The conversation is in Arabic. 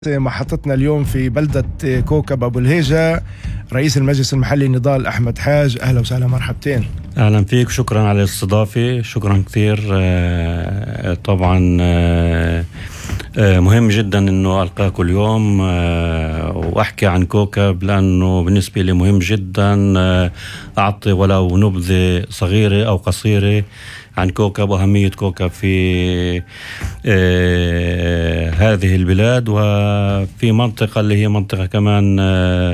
محطتنا اليوم في بلدة كوكب أبو الهيجة رئيس المجلس المحلي نضال أحمد حاج. أهلا وسهلا، مرحبتين. أهلا فيك، شكرا على الاستضافة، شكرا كثير. طبعا مهم جدا أنه ألقاكم اليوم وأحكي عن كوكب، لأنه بالنسبة لي مهم جدا أعطي ولو نبذة صغيرة أو قصيرة عن كوكب وأهمية كوكب في هذه البلاد، وفي منطقة اللي هي منطقة كمان